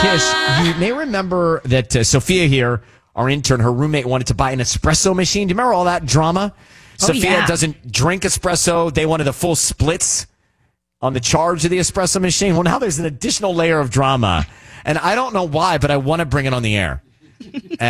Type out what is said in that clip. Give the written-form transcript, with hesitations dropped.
Kish, you may remember that Sophia here, our intern, her roommate wanted to buy an espresso machine. Do you remember all that drama? Sophia doesn't drink espresso. They wanted the full splits on the charge of the espresso machine. Well, now there's an additional layer of drama. And I don't know why, but I want to bring it on the air.